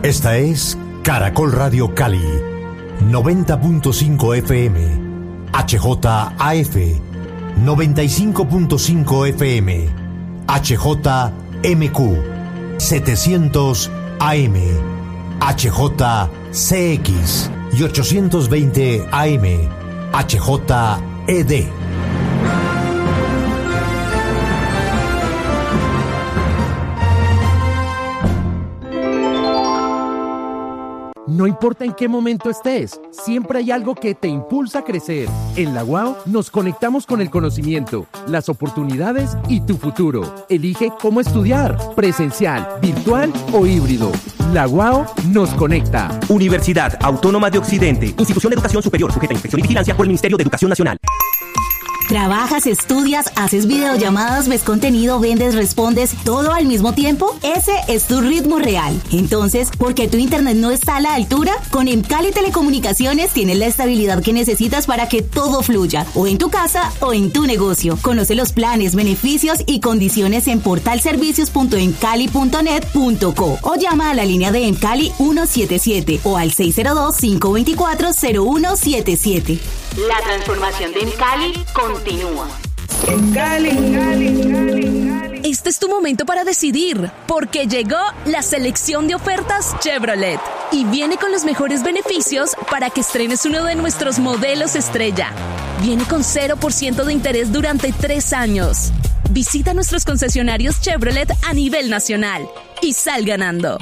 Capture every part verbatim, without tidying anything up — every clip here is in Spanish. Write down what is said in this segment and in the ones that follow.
Esta es Caracol Radio Cali, noventa punto cinco F M, H J A F, noventa y cinco punto cinco F M, H J M Q, setecientos A M, H J C X y ochocientos veinte A M, H J E D. No importa en qué momento estés, siempre hay algo que te impulsa a crecer. En la U A O nos conectamos con el conocimiento, las oportunidades y tu futuro. Elige cómo estudiar, presencial, virtual o híbrido. La U A O nos conecta. Universidad Autónoma de Occidente, institución de educación superior sujeta a inspección y vigilancia por el Ministerio de Educación Nacional. ¿Trabajas, estudias, haces videollamadas, ves contenido, vendes, respondes, todo al mismo tiempo? Ese es tu ritmo real. Entonces, ¿por qué tu internet no está a la altura? Con Emcali Telecomunicaciones tienes la estabilidad que necesitas para que todo fluya, o en tu casa o en tu negocio. Conoce los planes, beneficios y condiciones en portal servicios punto emcali punto net punto co o llama a la línea de Emcali ciento setenta y siete o al seis cero dos, cinco dos cuatro, cero uno siete siete. La transformación de Emcali continúa. Cali, Cali, Cali, Cali. Este es tu momento para decidir, porque llegó la selección de ofertas Chevrolet y viene con los mejores beneficios para que estrenes uno de nuestros modelos estrella. Viene con cero por ciento de interés durante tres años. Visita nuestros concesionarios Chevrolet a nivel nacional y sal ganando.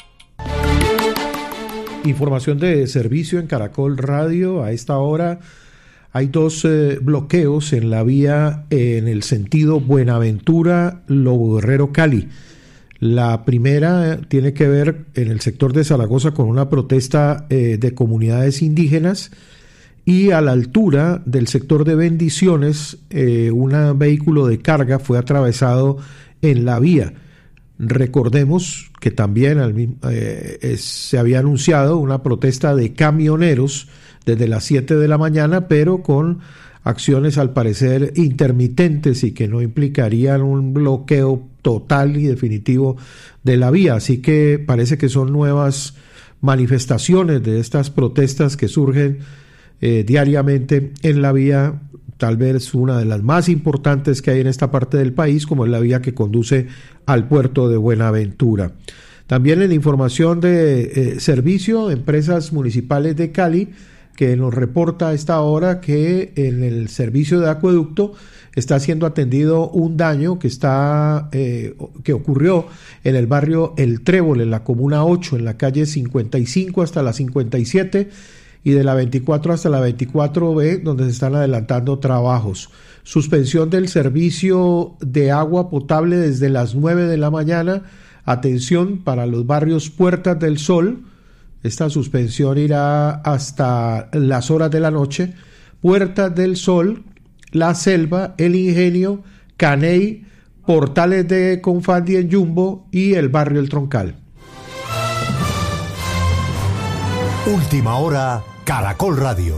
Información de servicio en Caracol Radio. A esta hora hay dos eh, bloqueos en la vía eh, en el sentido Buenaventura-Lobo Guerrero Cali. La primera eh, tiene que ver en el sector de Zaragoza con una protesta eh, de comunidades indígenas, y a la altura del sector de Bendiciones eh, un vehículo de carga fue atravesado en la vía. Recordemos que también eh, es, se había anunciado una protesta de camioneros desde las siete de la mañana, pero con acciones al parecer intermitentes y que no implicarían un bloqueo total y definitivo de la vía. Así que parece que son nuevas manifestaciones de estas protestas que surgen eh, diariamente en la vía, tal vez una de las más importantes que hay en esta parte del país, como es la vía que conduce al puerto de Buenaventura. También en información de eh, servicio, Empresas Municipales de Cali, que nos reporta a esta hora que en el servicio de acueducto está siendo atendido un daño que está eh, que ocurrió en el barrio El Trébol, en la comuna ocho, en la calle cincuenta y cinco hasta la cincuenta y siete, y de la veinticuatro hasta la veinticuatro B, donde se están adelantando trabajos. Suspensión del servicio de agua potable desde las nueve de la mañana. Atención para los barrios Puertas del Sol. Esta suspensión irá hasta las horas de la noche. Puertas del Sol, La Selva, El Ingenio, Caney, Portales de Confandi en Jumbo y el barrio El Troncal. Última hora, Caracol Radio.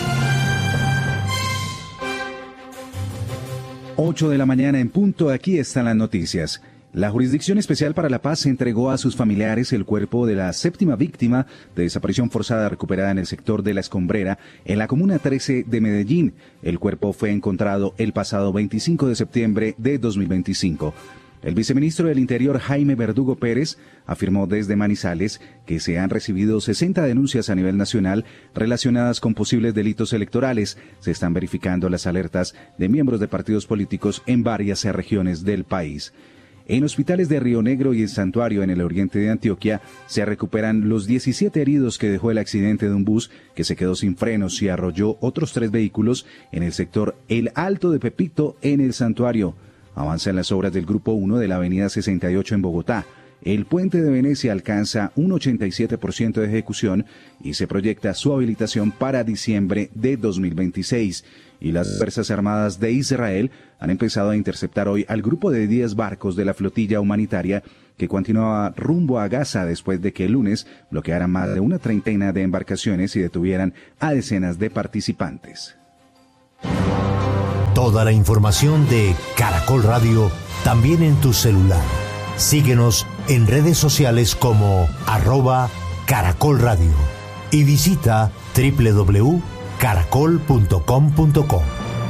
ocho de la mañana en punto, aquí están las noticias. La Jurisdicción Especial para la Paz entregó a sus familiares el cuerpo de la séptima víctima de desaparición forzada recuperada en el sector de La Escombrera, en la comuna trece de Medellín. El cuerpo fue encontrado el pasado veinticinco de septiembre de dos mil veinticinco. El viceministro del Interior, Jaime Verdugo Pérez, afirmó desde Manizales que se han recibido sesenta denuncias a nivel nacional relacionadas con posibles delitos electorales. Se están verificando las alertas de miembros de partidos políticos en varias regiones del país. En hospitales de Río Negro y el Santuario, en el oriente de Antioquia, se recuperan los diecisiete heridos que dejó el accidente de un bus que se quedó sin frenos y arrolló otros tres vehículos en el sector El Alto de Pepito, en el Santuario. Avanzan las obras del Grupo uno de la avenida sesenta y ocho en Bogotá. El puente de Venecia alcanza un ochenta y siete por ciento de ejecución y se proyecta su habilitación para diciembre de dos mil veintiséis. Y las Fuerzas Armadas de Israel han empezado a interceptar hoy al grupo de diez barcos de la flotilla humanitaria que continuaba rumbo a Gaza después de que el lunes bloquearan más de una treintena de embarcaciones y detuvieran a decenas de participantes. Toda la información de Caracol Radio también en tu celular. Síguenos en redes sociales como arroba Caracol Radio y visita doble u doble u doble u punto caracol punto com punto co.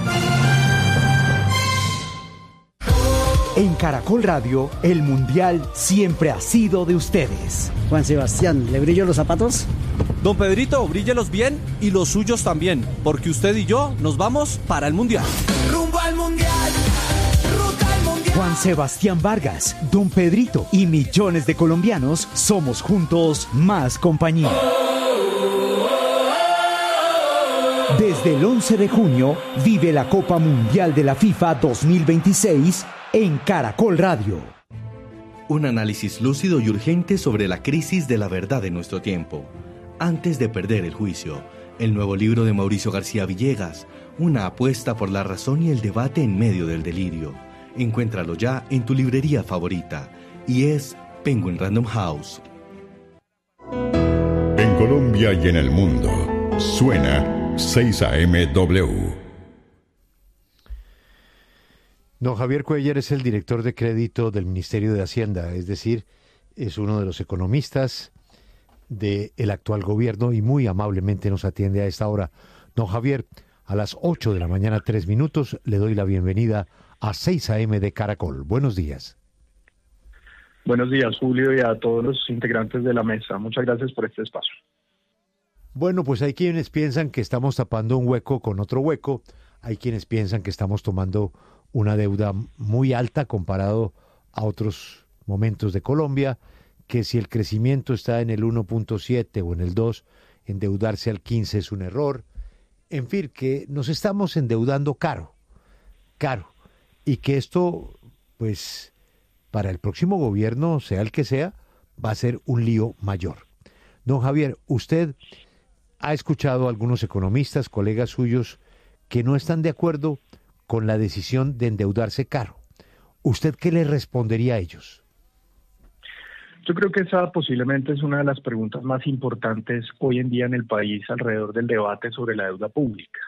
En Caracol Radio, el Mundial siempre ha sido de ustedes. Juan Sebastián, ¿le brillo los zapatos? Don Pedrito, bríllelos bien y los suyos también, porque usted y yo nos vamos para el Mundial. Rumbo al Mundial, ruta al Mundial. Juan Sebastián Vargas, Don Pedrito y millones de colombianos somos juntos más compañía. Desde el once de junio, vive la Copa Mundial de la FIFA dos mil veintiséis en Caracol Radio. Un análisis lúcido y urgente sobre la crisis de la verdad de nuestro tiempo. Antes de perder el juicio, el nuevo libro de Mauricio García Villegas, una apuesta por la razón y el debate en medio del delirio. Encuéntralo ya en tu librería favorita y es Penguin Random House. En Colombia y en el mundo, suena seis A M W. Don Javier Cuellar es el director de crédito del Ministerio de Hacienda, es decir, es uno de los economistas del actual gobierno y muy amablemente nos atiende a esta hora. Don Javier, a las ocho de la mañana, tres minutos, le doy la bienvenida a seis A M de Caracol. Buenos días. Buenos días, Julio, y a todos los integrantes de la mesa. Muchas gracias por este espacio. Bueno, pues hay quienes piensan que estamos tapando un hueco con otro hueco, hay quienes piensan que estamos tomando una deuda muy alta comparado a otros momentos de Colombia, que si el crecimiento está en el uno punto siete o en el dos, endeudarse al quince es un error. En fin, que nos estamos endeudando caro, caro, y que esto, pues, para el próximo gobierno, sea el que sea, va a ser un lío mayor. Don Javier, usted ha escuchado a algunos economistas, colegas suyos, que no están de acuerdo con la decisión de endeudarse caro. ¿Usted qué le respondería a ellos? Yo creo que esa posiblemente es una de las preguntas más importantes hoy en día en el país alrededor del debate sobre la deuda pública.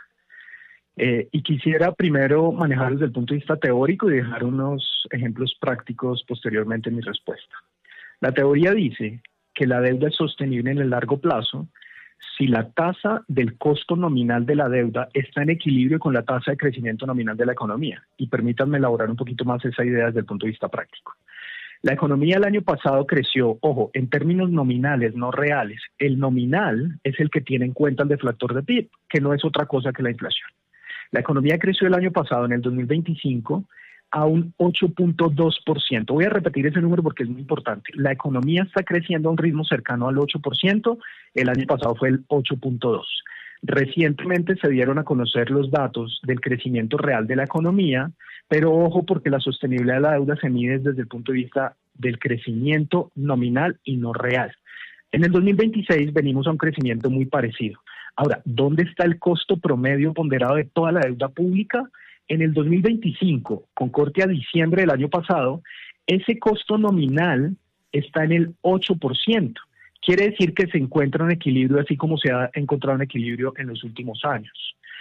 Eh, y quisiera primero manejar desde el punto de vista teórico y dejar unos ejemplos prácticos posteriormente en mi respuesta. La teoría dice que la deuda es sostenible en el largo plazo si la tasa del costo nominal de la deuda está en equilibrio con la tasa de crecimiento nominal de la economía. Y permítanme elaborar un poquito más esa idea desde el punto de vista práctico. La economía el año pasado creció, ojo, en términos nominales, no reales. El nominal es el que tiene en cuenta el deflactor de P I B, que no es otra cosa que la inflación. La economía creció el año pasado, en el dos mil veinticinco, a un ocho punto dos por ciento. Voy a repetir ese número porque es muy importante. La economía está creciendo a un ritmo cercano al ocho por ciento, el año pasado fue el ocho punto dos por ciento. Recientemente se dieron a conocer los datos del crecimiento real de la economía, pero ojo porque la sostenibilidad de la deuda se mide desde el punto de vista del crecimiento nominal y no real. En el dos mil veintiséis venimos a un crecimiento muy parecido. Ahora, ¿dónde está el costo promedio ponderado de toda la deuda pública? En el dos mil veinticinco, con corte a diciembre del año pasado, ese costo nominal está en el ocho por ciento. Quiere decir que se encuentra en equilibrio, así como se ha encontrado en equilibrio en los últimos años.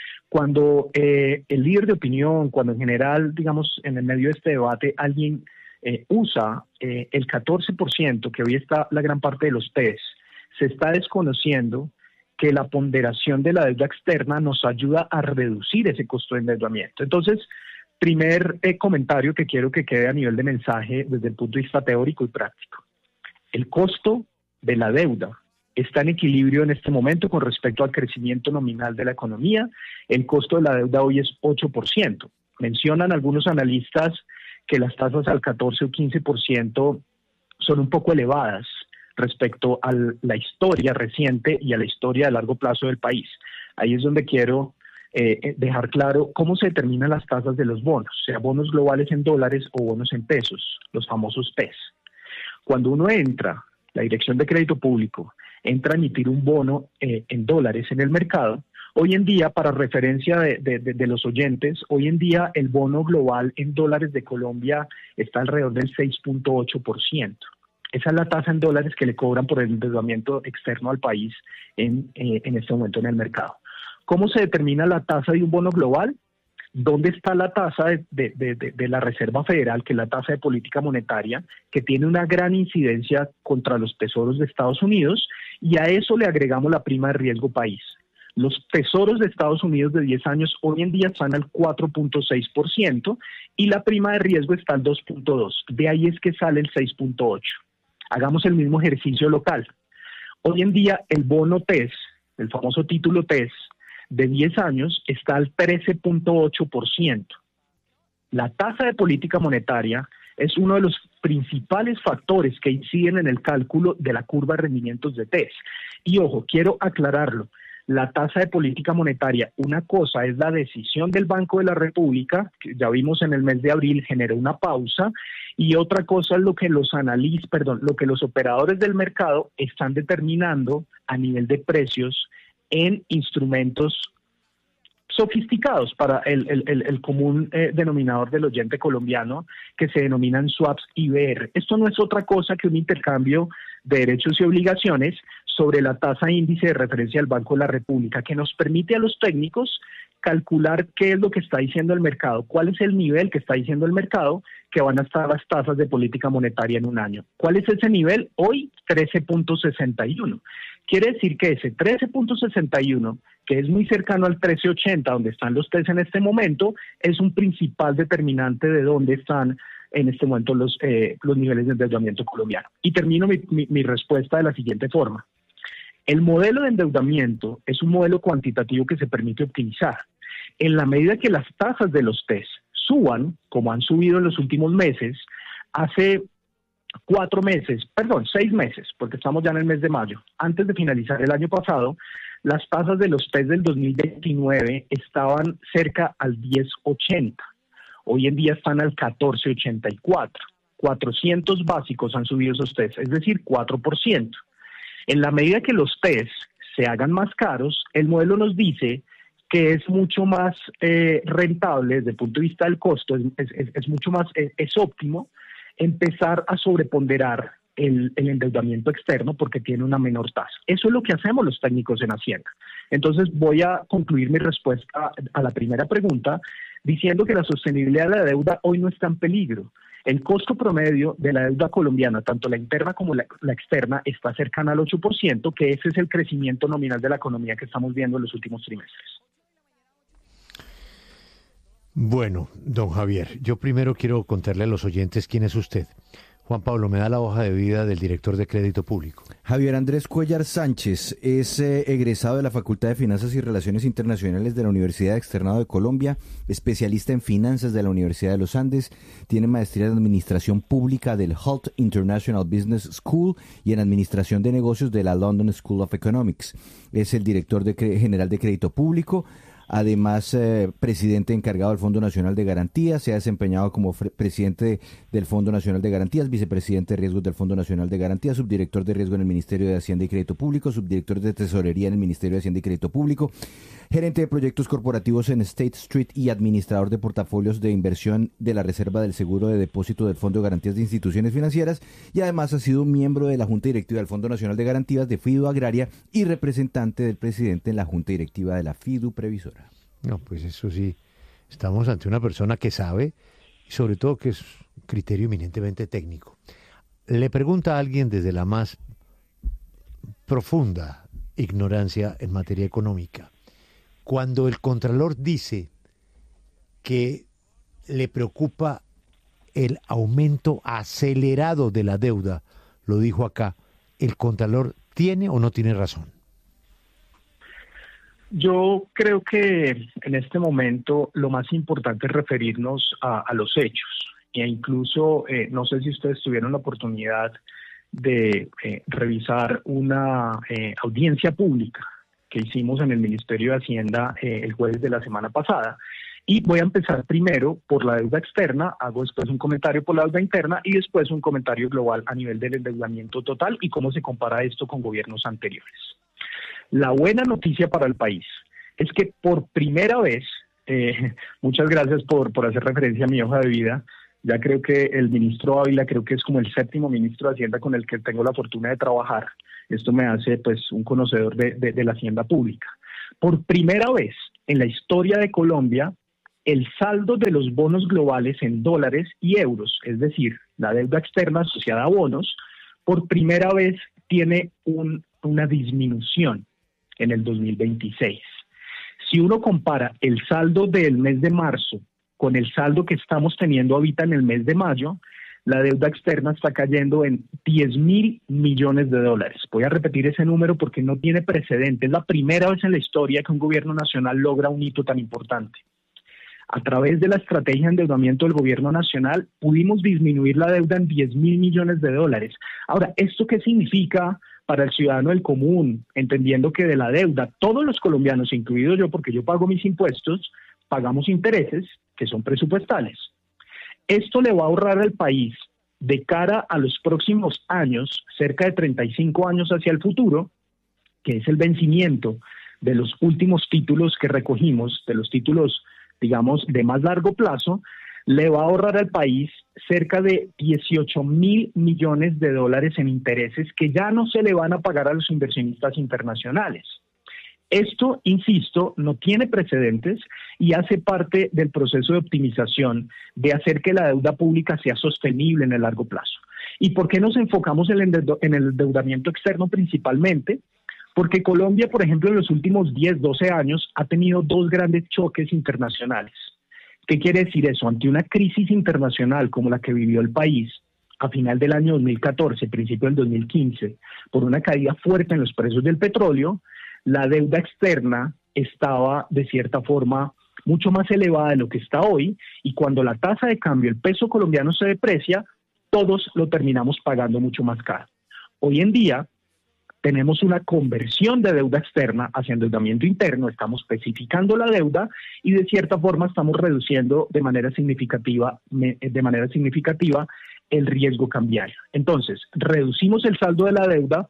Cuando eh, el líder de opinión, cuando en general, digamos, en el medio de este debate, alguien eh, usa eh, el catorce por ciento, que hoy está la gran parte de los test, se está desconociendo que la ponderación de la deuda externa nos ayuda a reducir ese costo de endeudamiento. Entonces, primer eh, comentario que quiero que quede a nivel de mensaje desde el punto de vista teórico y práctico. El costo de la deuda está en equilibrio en este momento con respecto al crecimiento nominal de la economía. El costo de la deuda hoy es ocho por ciento. Mencionan algunos analistas que las tasas al catorce o quince por ciento son un poco elevadas respecto a la historia reciente y a la historia a largo plazo del país. Ahí es donde quiero eh, dejar claro cómo se determinan las tasas de los bonos, sea bonos globales en dólares o bonos en pesos, los famosos P E S. Cuando uno entra, la Dirección de Crédito Público, entra a emitir un bono eh, en dólares en el mercado, hoy en día, para referencia de, de, de, de los oyentes, hoy en día el bono global en dólares de Colombia está alrededor del seis punto ocho por ciento. Esa es la tasa en dólares que le cobran por el endeudamiento externo al país en, eh, en este momento en el mercado. ¿Cómo se determina la tasa de un bono global? ¿dónde está la tasa de, de, de, de la Reserva Federal, que es la tasa de política monetaria, que tiene una gran incidencia contra los tesoros de Estados Unidos? Y a eso le agregamos la prima de riesgo país. Los tesoros de Estados Unidos de diez años hoy en día están al cuatro punto seis por ciento y la prima de riesgo está al dos punto dos por ciento. De ahí es que sale el seis punto ocho por ciento. Hagamos el mismo ejercicio local. Hoy en día el bono T E S, el famoso título T E S, de diez años está al trece punto ocho por ciento. La tasa de política monetaria es uno de los principales factores que inciden en el cálculo de la curva de rendimientos de T E S. Y ojo, quiero aclararlo. La tasa de política monetaria, una cosa es la decisión del Banco de la República, que ya vimos en el mes de abril generó una pausa, y otra cosa es lo que los analistas, perdón, lo que los operadores del mercado están determinando a nivel de precios en instrumentos sofisticados para el, el, el, el común eh, denominador del oyente colombiano, que se denominan swaps I B R. Esto no es otra cosa que un intercambio de derechos y obligaciones sobre la tasa índice de referencia del Banco de la República, que nos permite a los técnicos calcular qué es lo que está diciendo el mercado, cuál es el nivel que está diciendo el mercado que van a estar las tasas de política monetaria en un año. ¿Cuál es ese nivel? Hoy trece punto sesenta y uno. Quiere decir que ese trece punto sesenta y uno, que es muy cercano al trece ochenta, donde están los T E S en este momento, es un principal determinante de dónde están en este momento los, eh, los niveles de endeudamiento colombiano. Y termino mi, mi, mi respuesta de la siguiente forma. El modelo de endeudamiento es un modelo cuantitativo que se permite optimizar. En la medida que las tasas de los T E S suban, como han subido en los últimos meses, hace cuatro meses, perdón, seis meses, porque estamos ya en el mes de mayo, antes de finalizar el año pasado, las tasas de los T E S del dos mil veintinueve estaban cerca al diez ochenta. Hoy en día están al catorce ochenta y cuatro. cuatrocientos básicos han subido esos T E S, es decir, cuatro por ciento. En la medida que los T E S se hagan más caros, el modelo nos dice que es mucho más eh, rentable desde el punto de vista del costo, es, es, es mucho más, es, es óptimo empezar a sobreponderar el, el endeudamiento externo porque tiene una menor tasa. Eso es lo que hacemos los técnicos en Hacienda. Entonces voy a concluir mi respuesta a la primera pregunta diciendo que la sostenibilidad de la deuda hoy no está en peligro. El costo promedio de la deuda colombiana, tanto la interna como la, la externa, está cercana al ocho por ciento, que ese es el crecimiento nominal de la economía que estamos viendo en los últimos trimestres. Bueno, don Javier, yo primero quiero contarle a los oyentes quién es usted. Juan Pablo, me da la hoja de vida del director de Crédito Público. Javier Andrés Cuellar Sánchez es eh, egresado de la Facultad de Finanzas y Relaciones Internacionales de la Universidad Externado de Colombia, especialista en finanzas de la Universidad de los Andes, tiene maestría en Administración Pública del Hult International Business School y en Administración de Negocios de la London School of Economics. Es el director de, general de Crédito Público. Además, eh, presidente encargado del Fondo Nacional de Garantías, se ha desempeñado como presidente del Fondo Nacional de Garantías, vicepresidente de riesgos del Fondo Nacional de Garantías, subdirector de riesgo en el Ministerio de Hacienda y Crédito Público, subdirector de Tesorería en el Ministerio de Hacienda y Crédito Público, gerente de proyectos corporativos en State Street y administrador de portafolios de inversión de la Reserva del Seguro de Depósito del Fondo de Garantías de Instituciones Financieras, y además ha sido miembro de la Junta Directiva del Fondo Nacional de Garantías de Fidu Agraria y representante del presidente en la Junta Directiva de la Fidu Previsora. No, pues eso sí, estamos ante una persona que sabe y sobre todo que es un criterio eminentemente técnico. Le pregunta a alguien desde la más profunda ignorancia en materia económica. Cuando el Contralor dice que le preocupa el aumento acelerado de la deuda, lo dijo acá, ¿el Contralor tiene o no tiene razón? Yo creo que en este momento lo más importante es referirnos a, a los hechos e incluso, eh, no sé si ustedes tuvieron la oportunidad de eh, revisar una eh, audiencia pública que hicimos en el Ministerio de Hacienda eh, el jueves de la semana pasada. Y voy a empezar primero por la deuda externa, hago después un comentario por la deuda interna y después un comentario global a nivel del endeudamiento total y cómo se compara esto con gobiernos anteriores. La buena noticia para el país es que por primera vez, eh, muchas gracias por, por hacer referencia a mi hoja de vida, ya creo que el ministro Ávila creo que es como el séptimo ministro de Hacienda con el que tengo la fortuna de trabajar. Esto me hace pues un conocedor de, de, de la hacienda pública. Por primera vez en la historia de Colombia, el saldo de los bonos globales en dólares y euros, es decir, la deuda externa asociada a bonos, por primera vez tiene un, una disminución en el dos mil veintiséis. Si uno compara el saldo del mes de marzo con el saldo que estamos teniendo ahorita en el mes de mayo, la deuda externa está cayendo en diez mil millones de dólares. Voy a repetir ese número porque no tiene precedente. Es la primera vez en la historia que un gobierno nacional logra un hito tan importante. A través de la estrategia de endeudamiento del gobierno nacional, pudimos disminuir la deuda en diez mil millones de dólares. Ahora, ¿esto qué significa para el ciudadano del común? Entendiendo que de la deuda, todos los colombianos, incluido yo, porque yo pago mis impuestos, pagamos intereses que son presupuestales. Esto le va a ahorrar al país de cara a los próximos años, cerca de treinta y cinco años hacia el futuro, que es el vencimiento de los últimos títulos que recogimos, de los títulos, digamos, de más largo plazo, le va a ahorrar al país cerca de dieciocho mil millones de dólares en intereses que ya no se le van a pagar a los inversionistas internacionales. Esto, insisto, no tiene precedentes y hace parte del proceso de optimización de hacer que la deuda pública sea sostenible en el largo plazo. ¿Y por qué nos enfocamos en el endeudamiento externo principalmente? Porque Colombia, por ejemplo, en los últimos diez, doce años ha tenido dos grandes choques internacionales. ¿Qué quiere decir eso? Ante una crisis internacional como la que vivió el país a final del año dos mil catorce, principio del dos mil quince, por una caída fuerte en los precios del petróleo, la deuda externa estaba de cierta forma mucho más elevada de lo que está hoy, y cuando la tasa de cambio, el peso colombiano se deprecia, todos lo terminamos pagando mucho más caro. Hoy en día tenemos una conversión de deuda externa hacia endeudamiento interno, estamos especificando la deuda y de cierta forma estamos reduciendo de manera significativa, de manera significativa el riesgo cambiario. Entonces, reducimos el saldo de la deuda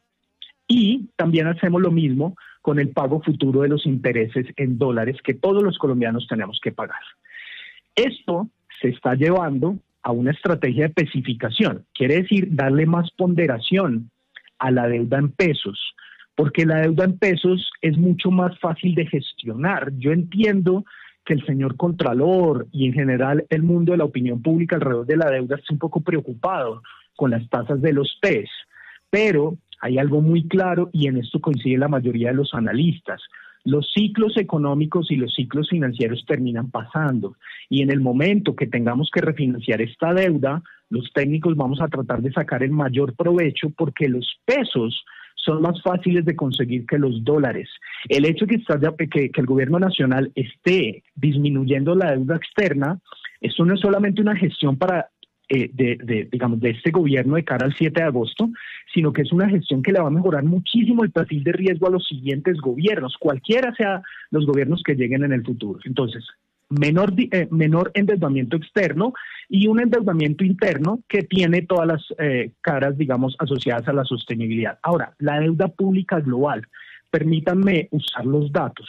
y también hacemos lo mismo con el pago futuro de los intereses en dólares que todos los colombianos tenemos que pagar. Esto se está llevando a una estrategia de especificación, quiere decir darle más ponderación a la deuda en pesos, porque la deuda en pesos es mucho más fácil de gestionar. Yo entiendo que el señor Contralor y en general el mundo de la opinión pública alrededor de la deuda está un poco preocupado con las tasas de los P E S, pero hay algo muy claro y en esto coincide la mayoría de los analistas. Los ciclos económicos y los ciclos financieros terminan pasando y en el momento que tengamos que refinanciar esta deuda, los técnicos vamos a tratar de sacar el mayor provecho porque los pesos son más fáciles de conseguir que los dólares. El hecho de que, está, que, que el gobierno nacional esté disminuyendo la deuda externa, esto no es solamente una gestión para eh, de, de, digamos, de este gobierno de cara al siete de agosto, sino que es una gestión que le va a mejorar muchísimo el perfil de riesgo a los siguientes gobiernos, cualquiera sea los gobiernos que lleguen en el futuro. Entonces, menor, eh, menor endeudamiento externo y un endeudamiento interno que tiene todas las eh, caras, digamos, asociadas a la sostenibilidad. Ahora, la deuda pública global. Permítanme usar los datos.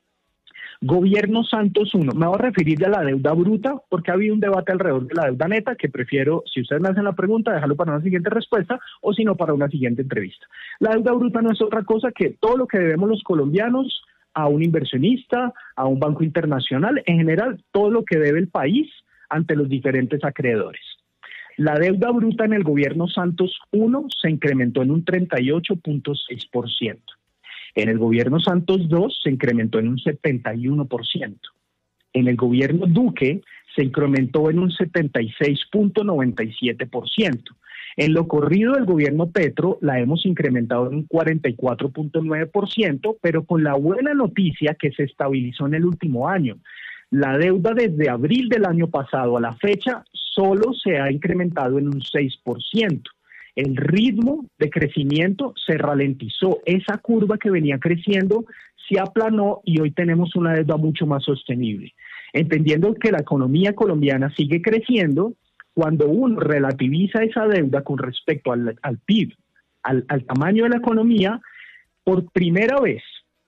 Gobierno Santos uno. Me voy a referir a la deuda bruta porque ha habido un debate alrededor de la deuda neta que prefiero, si ustedes me hacen la pregunta, dejarlo para una siguiente respuesta o si no para una siguiente entrevista. La deuda bruta no es otra cosa que todo lo que debemos los colombianos a un inversionista, a un banco internacional, en general todo lo que debe el país ante los diferentes acreedores. La deuda bruta en el gobierno Santos uno se incrementó en un treinta y ocho punto seis por ciento. En el gobierno Santos dos se incrementó en un setenta y uno por ciento. En el gobierno Duque se incrementó en un setenta y seis punto noventa y siete por ciento. En lo corrido del gobierno Petro la hemos incrementado en un cuarenta y cuatro punto nueve por ciento, pero con la buena noticia que se estabilizó en el último año. La deuda desde abril del año pasado a la fecha solo se ha incrementado en un seis por ciento. El ritmo de crecimiento se ralentizó. Esa curva que venía creciendo se aplanó y hoy tenemos una deuda mucho más sostenible. Entendiendo que la economía colombiana sigue creciendo, cuando uno relativiza esa deuda con respecto al, al P I B, al, al tamaño de la economía, por primera vez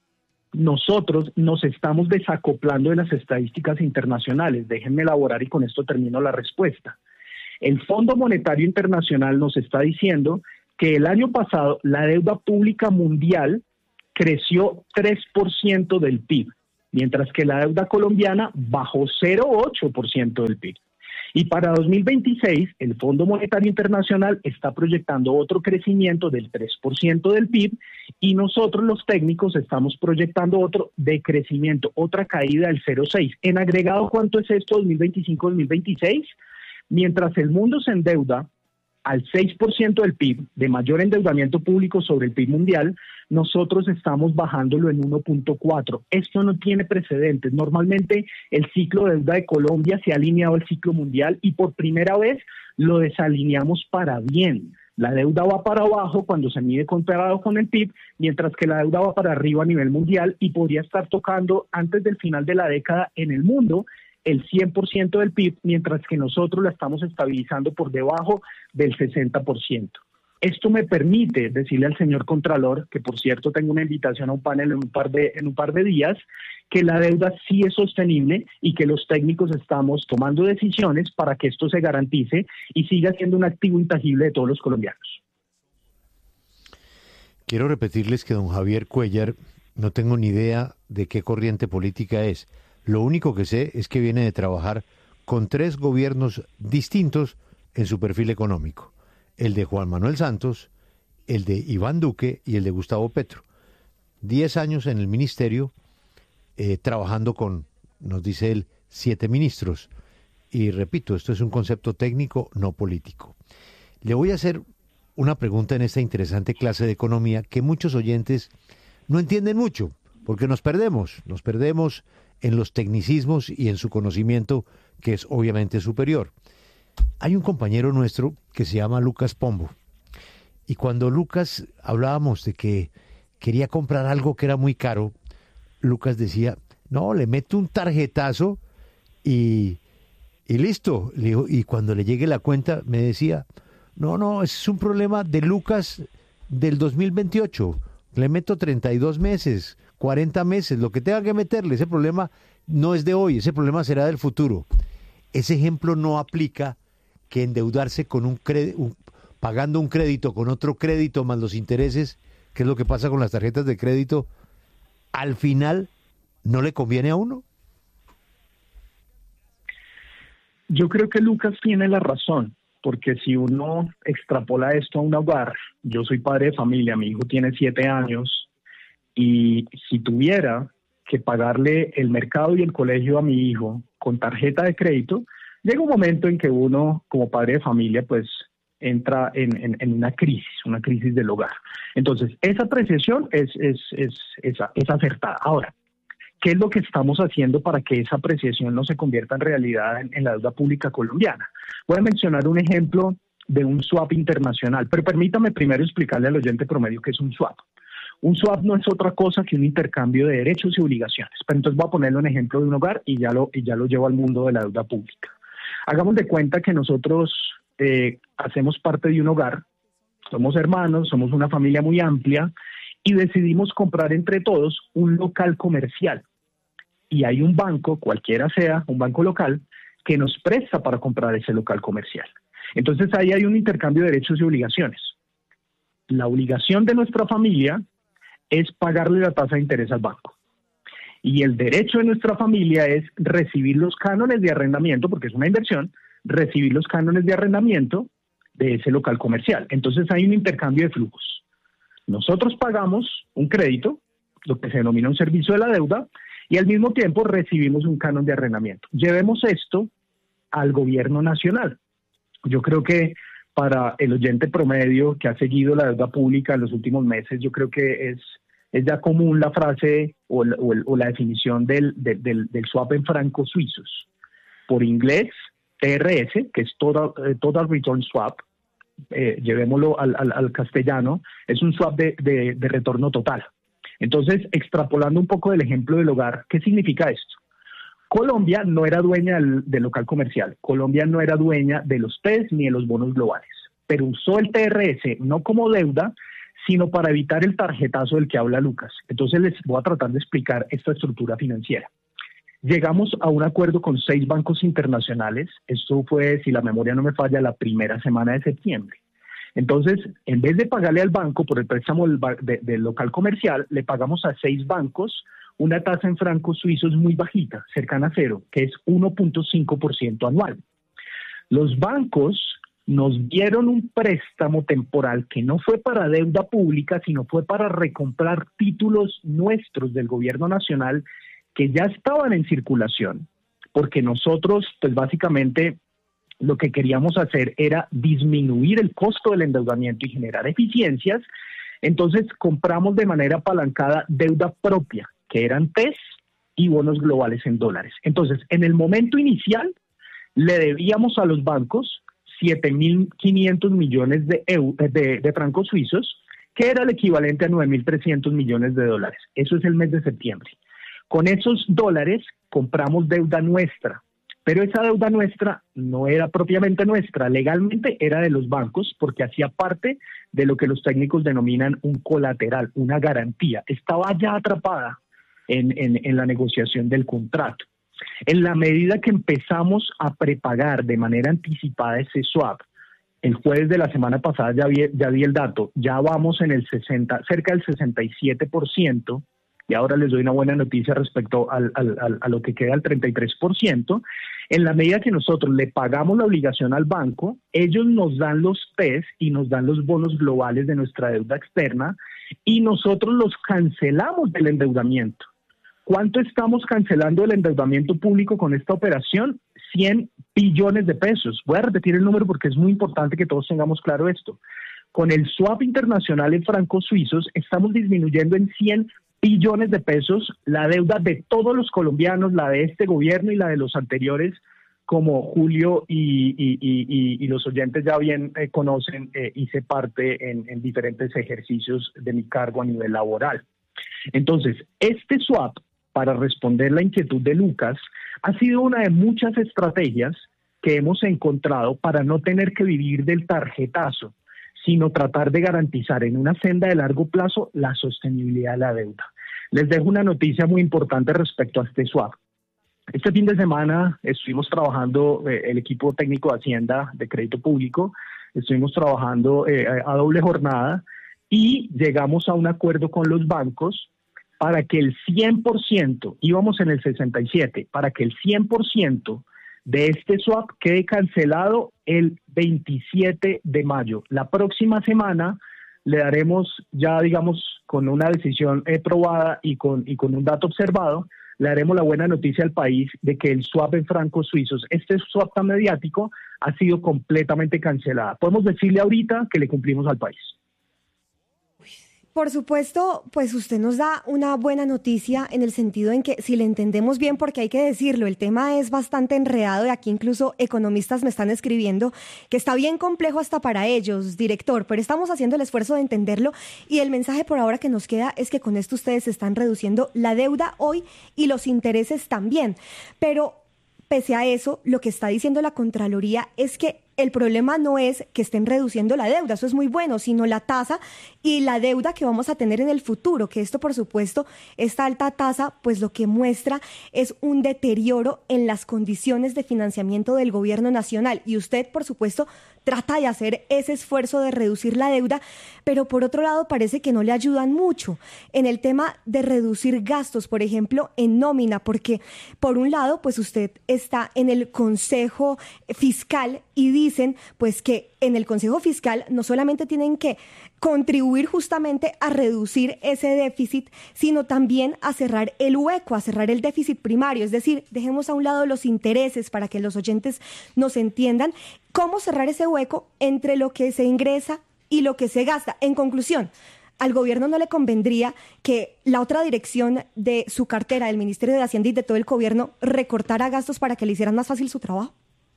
nosotros nos estamos desacoplando de las estadísticas internacionales. Déjenme elaborar y con esto termino la respuesta. El Fondo Monetario Internacional nos está diciendo que el año pasado la deuda pública mundial creció tres por ciento del P I B. mientras que la deuda colombiana bajó cero coma ocho por ciento del P I B. Y para dos mil veintiséis, el Fondo Monetario Internacional está proyectando otro crecimiento del tres por ciento del P I B y nosotros los técnicos estamos proyectando otro decrecimiento, otra caída del cero coma seis. En agregado, ¿cuánto es esto dos mil veinticinco dos mil veintiséis? Mientras el mundo se endeuda al seis por ciento del P I B, de mayor endeudamiento público sobre el P I B mundial, nosotros estamos bajándolo en uno punto cuatro. Esto no tiene precedentes. Normalmente el ciclo de deuda de Colombia se ha alineado al ciclo mundial y por primera vez lo desalineamos para bien. La deuda va para abajo cuando se mide comparado con el P I B, mientras que la deuda va para arriba a nivel mundial y podría estar tocando antes del final de la década en el mundo el cien por ciento del P I B, mientras que nosotros la estamos estabilizando por debajo del sesenta por ciento. Esto me permite decirle al señor Contralor, que por cierto tengo una invitación a un panel en un par de, en un par de días, que la deuda sí es sostenible y que los técnicos estamos tomando decisiones para que esto se garantice y siga siendo un activo intangible de todos los colombianos. Quiero repetirles que don Javier Cuellar, no tengo ni idea de qué corriente política es. Lo único que sé es que viene de trabajar con tres gobiernos distintos en su perfil económico. El de Juan Manuel Santos, el de Iván Duque y el de Gustavo Petro. Diez años en el ministerio, eh, trabajando con, nos dice él, siete ministros. Y repito, esto es un concepto técnico, no político. Le voy a hacer una pregunta en esta interesante clase de economía que muchos oyentes no entienden mucho, porque nos perdemos, nos perdemos en los tecnicismos y en su conocimiento, que es obviamente superior. Hay un compañero nuestro que se llama Lucas Pombo, y cuando Lucas hablábamos de que quería comprar algo que era muy caro, Lucas decía, no, le meto un tarjetazo y, y listo. Le digo, y cuando le llegue la cuenta me decía, no, no, es un problema de Lucas del dos mil veintiocho, le meto treinta y dos meses, cuarenta meses, lo que tenga que meterle, ese problema no es de hoy, ese problema será del futuro. Ese ejemplo no aplica que endeudarse con un crédito, pagando un crédito con otro crédito más los intereses, que es lo que pasa con las tarjetas de crédito, al final no le conviene a uno. Yo creo que Lucas tiene la razón, porque si uno extrapola esto a un hogar, yo soy padre de familia, mi hijo tiene siete años, y si tuviera que pagarle el mercado y el colegio a mi hijo con tarjeta de crédito, llega un momento en que uno, como padre de familia, pues entra en, en, en una crisis, una crisis del hogar. Entonces, esa apreciación es, es, es, es, es acertada. Ahora, ¿qué es lo que estamos haciendo para que esa apreciación no se convierta en realidad en, en la deuda pública colombiana? Voy a mencionar un ejemplo de un swap internacional, pero permítame primero explicarle al oyente promedio qué es un swap. Un swap no es otra cosa que un intercambio de derechos y obligaciones. Pero entonces voy a ponerlo en ejemplo de un hogar y ya lo, y ya lo llevo al mundo de la deuda pública. Hagamos de cuenta que nosotros eh, hacemos parte de un hogar, somos hermanos, somos una familia muy amplia y decidimos comprar entre todos un local comercial. Y hay un banco, cualquiera sea, un banco local, que nos presta para comprar ese local comercial. Entonces ahí hay un intercambio de derechos y obligaciones. La obligación de nuestra familia es pagarle la tasa de interés al banco. Y el derecho de nuestra familia es recibir los cánones de arrendamiento, porque es una inversión, recibir los cánones de arrendamiento de ese local comercial. Entonces hay un intercambio de flujos. Nosotros pagamos un crédito, lo que se denomina un servicio de la deuda, y al mismo tiempo recibimos un canon de arrendamiento. Llevemos esto al gobierno nacional. Yo creo que para el oyente promedio que ha seguido la deuda pública en los últimos meses, yo creo que es, es ya común la frase o, la, o, o la definición del, del, del, del swap en francos suizos. Por inglés, T R S, que es Total, total Return Swap, eh, llevémoslo al, al, al castellano, es un swap de, de, de retorno total. Entonces, extrapolando un poco del ejemplo del hogar, ¿qué significa esto? Colombia no era dueña del, del local comercial, Colombia no era dueña de los P E S ni de los bonos globales, pero usó el T R S no como deuda, sino para evitar el tarjetazo del que habla Lucas. Entonces les voy a tratar de explicar esta estructura financiera. Llegamos a un acuerdo con seis bancos internacionales, esto fue, si la memoria no me falla, la primera semana de septiembre. Entonces, en vez de pagarle al banco por el préstamo del, de, del local comercial, le pagamos a seis bancos una tasa en francos suizos muy bajita, cercana a cero, que es uno punto cinco por ciento anual. Los bancos nos dieron un préstamo temporal que no fue para deuda pública, sino fue para recomprar títulos nuestros del gobierno nacional que ya estaban en circulación, porque nosotros, pues básicamente, lo que queríamos hacer era disminuir el costo del endeudamiento y generar eficiencias. Entonces compramos de manera apalancada deuda propia, que eran T E S y bonos globales en dólares. Entonces, en el momento inicial, le debíamos a los bancos siete mil quinientos millones de, de, de francos suizos, que era el equivalente a nueve mil trescientos millones de dólares. Eso es el mes de septiembre. Con esos dólares compramos deuda nuestra, pero esa deuda nuestra no era propiamente nuestra, legalmente era de los bancos porque hacía parte de lo que los técnicos denominan un colateral, una garantía. Estaba ya atrapada en, en, en la negociación del contrato. En la medida que empezamos a prepagar de manera anticipada ese swap, el jueves de la semana pasada ya vi, ya vi el dato, ya vamos en el sesenta, cerca del sesenta y siete por ciento, y ahora les doy una buena noticia respecto al, al, al, a lo que queda al treinta y tres por ciento. En la medida que nosotros le pagamos la obligación al banco, ellos nos dan los T E S y nos dan los bonos globales de nuestra deuda externa y nosotros los cancelamos del endeudamiento. ¿Cuánto estamos cancelando el endeudamiento público con esta operación? cien billones de pesos. Voy a repetir el número porque es muy importante que todos tengamos claro esto. Con el swap internacional en francos suizos estamos disminuyendo en cien billones de pesos la deuda de todos los colombianos, la de este gobierno y la de los anteriores, como Julio y, y, y, y los oyentes ya bien eh, conocen, eh, hice parte en, en diferentes ejercicios de mi cargo a nivel laboral. Entonces, este swap, para responder la inquietud de Lucas, ha sido una de muchas estrategias que hemos encontrado para no tener que vivir del tarjetazo, sino tratar de garantizar en una senda de largo plazo la sostenibilidad de la deuda. Les dejo una noticia muy importante respecto a este swap. Este fin de semana estuvimos trabajando, eh, el equipo técnico de Hacienda de Crédito Público, estuvimos trabajando eh, a doble jornada y llegamos a un acuerdo con los bancos para que el cien por ciento, íbamos en el sesenta y siete por ciento, para que el cien por ciento de este swap quede cancelado el veintisiete de mayo. La próxima semana le daremos, ya digamos, con una decisión eh, probada y con, y con un dato observado, le daremos la buena noticia al país de que el swap en francos suizos, este swap tan mediático, ha sido completamente cancelado. Podemos decirle ahorita que le cumplimos al país. Por supuesto, pues usted nos da una buena noticia en el sentido en que si le entendemos bien, porque hay que decirlo, el tema es bastante enredado y aquí incluso economistas me están escribiendo que está bien complejo hasta para ellos, director, pero estamos haciendo el esfuerzo de entenderlo y el mensaje por ahora que nos queda es que con esto ustedes están reduciendo la deuda hoy y los intereses también. Pero pese a eso, lo que está diciendo la Contraloría es que el problema no es que estén reduciendo la deuda, eso es muy bueno, sino la tasa y la deuda que vamos a tener en el futuro, que esto, por supuesto, esta alta tasa, pues lo que muestra es un deterioro en las condiciones de financiamiento del gobierno nacional. Y usted, por supuesto, trata de hacer ese esfuerzo de reducir la deuda, pero por otro lado parece que no le ayudan mucho en el tema de reducir gastos, por ejemplo, en nómina, porque por un lado, pues usted está en el Consejo Fiscal y dicen pues que en el Consejo Fiscal no solamente tienen que contribuir justamente a reducir ese déficit, sino también a cerrar el hueco, a cerrar el déficit primario. Es decir, dejemos a un lado los intereses para que los oyentes nos entiendan cómo cerrar ese hueco entre lo que se ingresa y lo que se gasta. En conclusión, ¿al gobierno no le convendría que la otra dirección de su cartera, del Ministerio de Hacienda y de todo el gobierno, recortara gastos para que le hicieran más fácil su trabajo?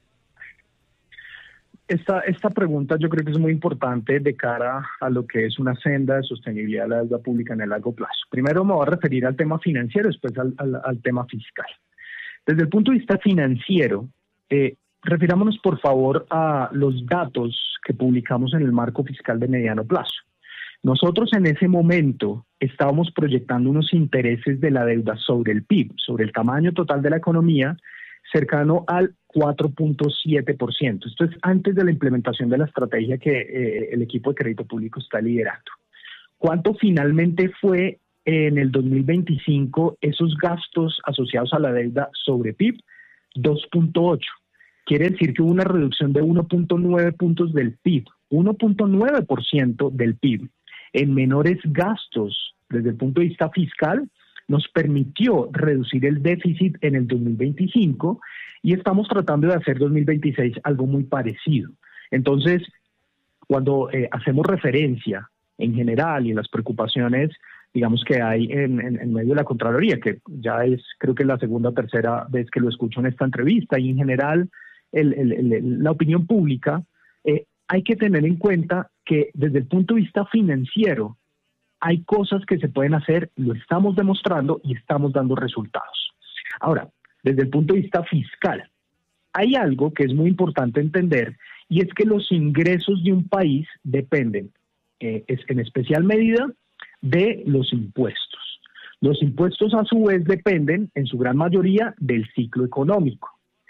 Esta, esta pregunta yo creo que es muy importante de cara a lo que es una senda de sostenibilidad de la deuda pública en el largo plazo. Primero me voy a referir al tema financiero, después al, al, al tema fiscal. Desde el punto de vista financiero, eh, refirámonos por favor a los datos que publicamos en el marco fiscal de mediano plazo. Nosotros en ese momento estábamos proyectando unos intereses de la deuda sobre el P I B, sobre el tamaño total de la economía, cercano al cuatro punto siete por ciento. Esto es antes de la implementación de la estrategia que eh, el equipo de crédito público está liderando. ¿Cuánto finalmente fue en el dos mil veinticinco esos gastos asociados a la deuda sobre P I B, dos punto ocho. Quiere decir que hubo una reducción de uno punto nueve puntos del P I B, uno punto nueve por ciento del P I B en menores gastos desde el punto de vista fiscal, nos permitió reducir el déficit en el dos mil veinticinco y estamos tratando de hacer dos mil veintiséis algo muy parecido. Entonces, cuando eh, hacemos referencia en general y en las preocupaciones, digamos, que hay en, en, en medio de la Contraloría, que ya es, creo que es la segunda o tercera vez que lo escucho en esta entrevista, y en general el, el, el, la opinión pública, eh, hay que tener en cuenta que desde el punto de vista financiero hay cosas que se pueden hacer, lo estamos demostrando y estamos dando resultados. Ahora, desde el punto de vista fiscal, hay algo que es muy importante entender, y es que los ingresos de un país dependen, eh, es, en especial medida, de los impuestos. Los impuestos, a su vez, dependen, en su gran mayoría, del ciclo económico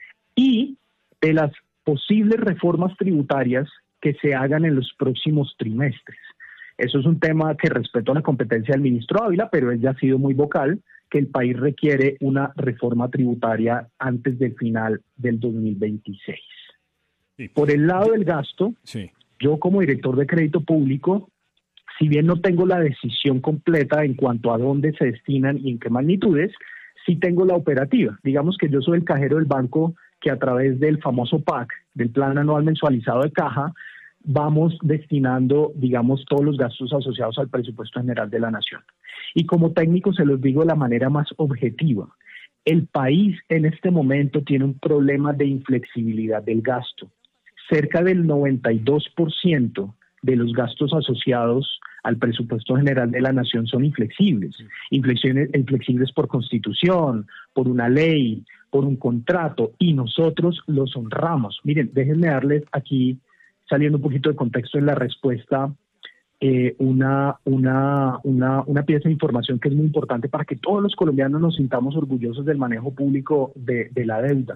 y de las posibles reformas tributarias que se hagan en los próximos trimestres. Eso es un tema que respeto a la competencia del ministro Ávila, pero él ya ha sido muy vocal, que el país requiere una reforma tributaria antes del final del dos mil veintiséis. Sí. Por el lado del gasto, sí. Yo como director de crédito público, si bien no tengo la decisión completa en cuanto a dónde se destinan y en qué magnitudes, sí tengo la operativa. Digamos que yo soy el cajero del banco que a través del famoso P A C, del Plan Anual Mensualizado de Caja, vamos destinando, digamos, todos los gastos asociados al presupuesto general de la Nación. Y como técnico se los digo de la manera más objetiva. El país en este momento tiene un problema de inflexibilidad del gasto. Cerca del noventa y dos por ciento de los gastos asociados al presupuesto general de la Nación son inflexibles. Inflexibles, inflexibles por constitución, por una ley, por un contrato, y nosotros los honramos. Miren, déjenme darles aquí, saliendo un poquito de contexto en la respuesta, eh, una, una, una, una pieza de información que es muy importante para que todos los colombianos nos sintamos orgullosos del manejo público de, de la deuda.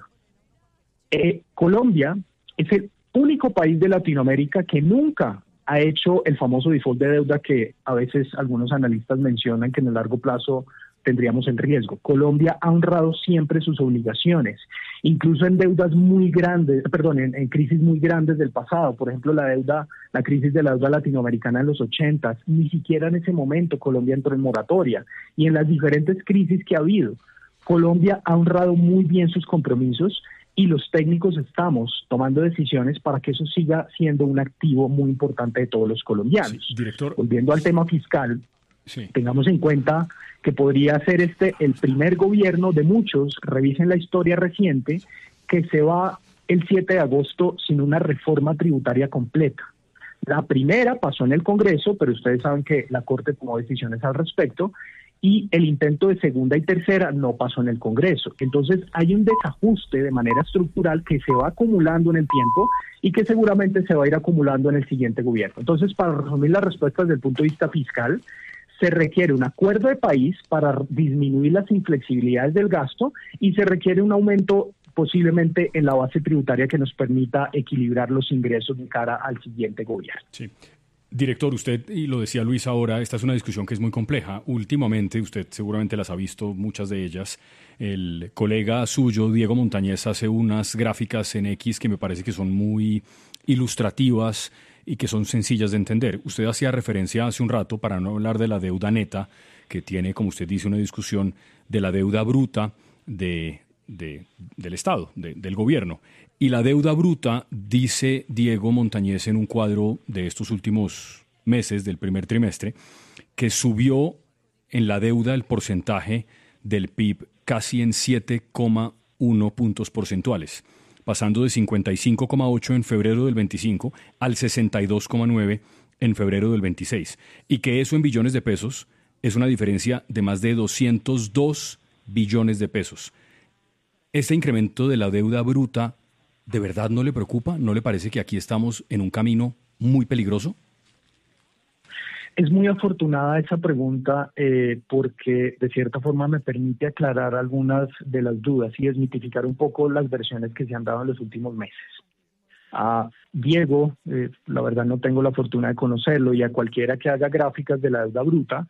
Eh, Colombia es el único país de Latinoamérica que nunca ha hecho el famoso default de deuda que a veces algunos analistas mencionan que en el largo plazo tendríamos en riesgo. Colombia ha honrado siempre sus obligaciones, incluso en deudas muy grandes, perdón, en, en crisis muy grandes del pasado. Por ejemplo, la deuda, la crisis de la deuda latinoamericana en los ochentas, ni siquiera en ese momento Colombia entró en moratoria. Y en las diferentes crisis que ha habido, Colombia ha honrado muy bien sus compromisos y los técnicos estamos tomando decisiones para que eso siga siendo un activo muy importante de todos los colombianos. Sí, director. Volviendo al tema fiscal, sí. Tengamos en cuenta que podría ser este el primer gobierno de muchos, revisen la historia reciente, que se va el siete de agosto sin una reforma tributaria completa. La primera pasó en el Congreso, pero ustedes saben que la Corte tomó decisiones al respecto, y el intento de segunda y tercera no pasó en el Congreso. Entonces hay un desajuste de manera estructural que se va acumulando en el tiempo y que seguramente se va a ir acumulando en el siguiente gobierno. Entonces, para resumir las respuestas desde el punto de vista fiscal, se requiere un acuerdo de país para disminuir las inflexibilidades del gasto y se requiere un aumento posiblemente en la base tributaria que nos permita equilibrar los ingresos de cara al siguiente gobierno. Sí. Director, usted, y lo decía Luis ahora, esta es una discusión que es muy compleja. Últimamente, usted seguramente las ha visto, muchas de ellas. El colega suyo, Diego Montañez, hace unas gráficas en X que me parece que son muy ilustrativas y que son sencillas de entender. Usted hacía referencia hace un rato, para no hablar de la deuda neta, que tiene, como usted dice, una discusión de la deuda bruta de, de, del Estado, de, del gobierno. Y la deuda bruta, dice Diego Montañez en un cuadro de estos últimos meses, del primer trimestre, que subió en la deuda el porcentaje del P I B casi en siete coma uno puntos porcentuales, pasando de cincuenta y cinco coma ocho en febrero del veinticinco al sesenta y dos coma nueve en febrero del veintiséis. Y que eso en billones de pesos es una diferencia de más de doscientos dos billones de pesos. Este incremento de la deuda bruta, ¿de verdad no le preocupa? ¿No le parece que aquí estamos en un camino muy peligroso? Es muy afortunada esa pregunta eh, porque de cierta forma me permite aclarar algunas de las dudas y desmitificar un poco las versiones que se han dado en los últimos meses. A Diego, eh, la verdad no tengo la fortuna de conocerlo, y a cualquiera que haga gráficas de la deuda bruta,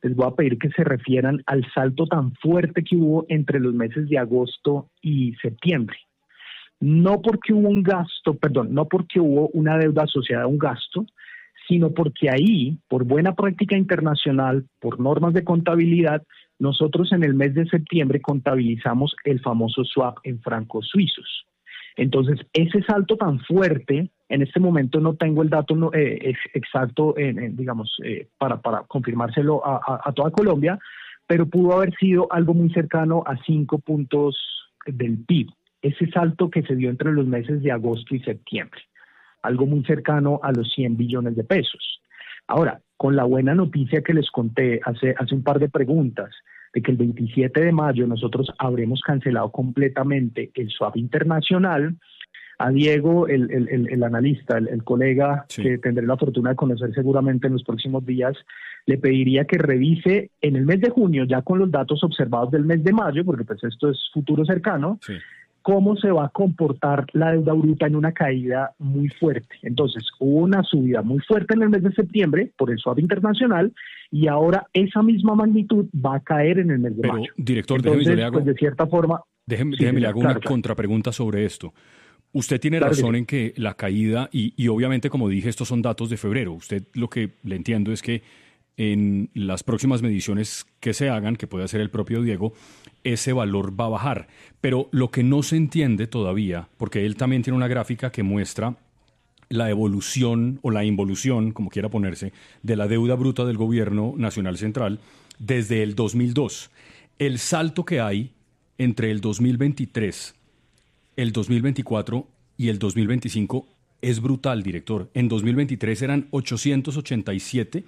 les voy a pedir que se refieran al salto tan fuerte que hubo entre los meses de agosto y septiembre. No porque hubo un gasto, perdón, no porque hubo una deuda asociada a un gasto, sino porque ahí, por buena práctica internacional, por normas de contabilidad, nosotros en el mes de septiembre contabilizamos el famoso swap en francos suizos. Entonces, ese salto tan fuerte, en este momento no tengo el dato no, eh, exacto, en, en, digamos, eh, para, para confirmárselo a, a, a toda Colombia, pero pudo haber sido algo muy cercano a cinco puntos del P I B. Ese salto que se dio entre los meses de agosto y septiembre, algo muy cercano a los cien billones de pesos. Ahora, con la buena noticia que les conté hace, hace un par de preguntas, de que el veintisiete de mayo nosotros habremos cancelado completamente el swap internacional, a Diego, el, el, el, el analista, el, el colega sí. que tendré la fortuna de conocer seguramente en los próximos días, le pediría que revise en el mes de junio, ya con los datos observados del mes de mayo, porque pues esto es futuro cercano, sí. cómo se va a comportar la deuda bruta en una caída muy fuerte. Entonces, hubo una subida muy fuerte en el mes de septiembre por el swap internacional y ahora esa misma magnitud va a caer en el mes de Pero, mayo. Director, Entonces, déjeme, yo le hago, pues de cierta forma... Déjeme, sí, déjeme le hago claro, una claro. contrapregunta sobre esto. Usted tiene Claro razón que sí. en que la caída, y, y obviamente, como dije, estos son datos de febrero. Usted lo que le entiendo es que en las próximas mediciones que se hagan, que puede hacer el propio Diego, ese valor va a bajar. Pero lo que no se entiende todavía, porque él también tiene una gráfica que muestra la evolución o la involución, como quiera ponerse, de la deuda bruta del gobierno nacional central desde el dos mil dos. El salto que hay entre el dos mil veintitrés, el dos mil veinticuatro y el dos mil veinticinco es brutal, director. En dos mil veintitrés eran ochocientos ochenta y siete